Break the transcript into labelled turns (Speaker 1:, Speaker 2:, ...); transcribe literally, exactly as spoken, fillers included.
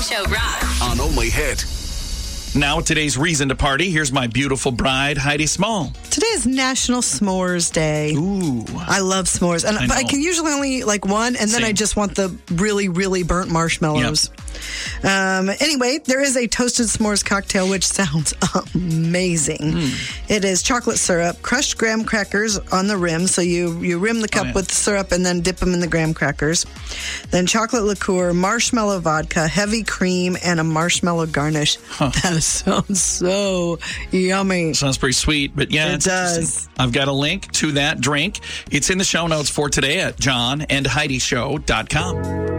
Speaker 1: Show rocks.
Speaker 2: On Only Hit.
Speaker 3: Now, today's reason to party. Here's my beautiful bride, Heidi Small.
Speaker 4: Today is National S'mores Day.
Speaker 3: Ooh.
Speaker 4: I love s'mores. And
Speaker 3: I
Speaker 4: but I
Speaker 3: know.
Speaker 4: can usually only eat like one, and then
Speaker 3: Same.
Speaker 4: I just want the really, really burnt marshmallows. Um, anyway, there is a toasted s'mores cocktail, which sounds amazing.
Speaker 3: Mm.
Speaker 4: It is chocolate syrup, crushed graham crackers on the rim. So you, you rim the cup
Speaker 3: Oh, yeah.
Speaker 4: with the syrup and then dip them in the graham crackers. Then chocolate liqueur, marshmallow vodka, heavy cream, and a marshmallow garnish.
Speaker 3: Huh.
Speaker 4: That sounds so yummy.
Speaker 3: Sounds pretty sweet, but yeah,
Speaker 4: It
Speaker 3: it's
Speaker 4: does.
Speaker 3: interesting. I've got a link to that drink. It's in the show notes for today at john and heidi show dot com.